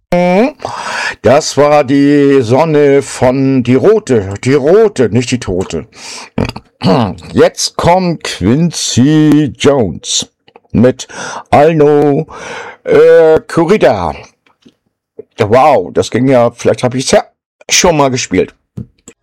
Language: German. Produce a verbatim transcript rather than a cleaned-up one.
Das war die Sonne von die rote, die rote, nicht die tote. Jetzt kommt Quincy Jones mit I Know äh, Corrida. Wow, das ging ja, vielleicht habe ich es ja schon mal gespielt.